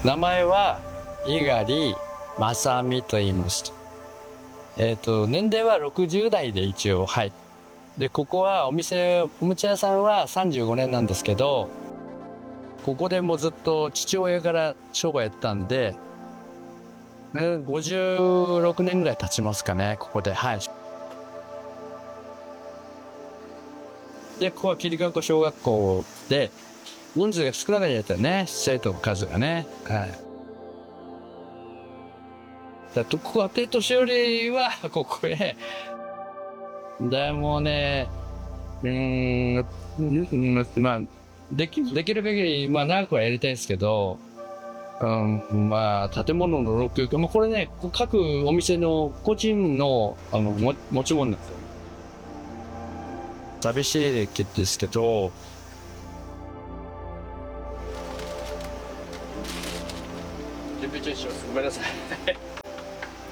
名前は猪狩正美と言います。年齢は60代で一応、はい。で、ここはおもちゃ屋さんは35年なんですけど、ここでもうずっと父親から商売やったんで、56年ぐらい経ちますかね、ここで。はい。で、ここは桐川湖小学校で、人数が少なかったよね、生徒の数がね。はい。ここは年寄りはここへ、でもね、まあ、できる限り、まあ長くはやりたいですけど、まあ、建物の老朽化、まあこれね、各お店の個人の、持ち物なんですよ。寂しいですけど、準備中します。ごめんなさい。